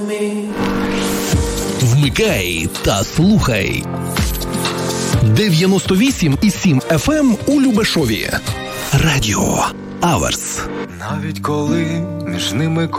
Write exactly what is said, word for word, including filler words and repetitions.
Вмикай та слухай. дев'яносто вісім і сім еф ем у Любешові. Радіо Аверс. Навіть коли між ними